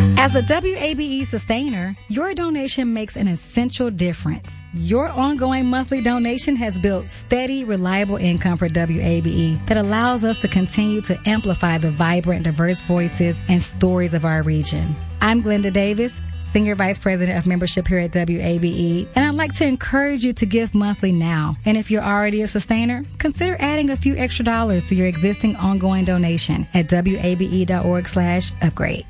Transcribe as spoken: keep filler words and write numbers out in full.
As a W A B E sustainer, your donation makes an essential difference. Your ongoing monthly donation has built steady, reliable income for W A B E that allows us to continue to amplify the vibrant, diverse voices and stories of our region. I'm Glenda Davis, Senior Vice President of Membership here at W A B E, and I'd like to encourage you to give monthly now. And if you're already a sustainer, consider adding a few extra dollars to your existing ongoing donation at W A B E dot org slash upgrade.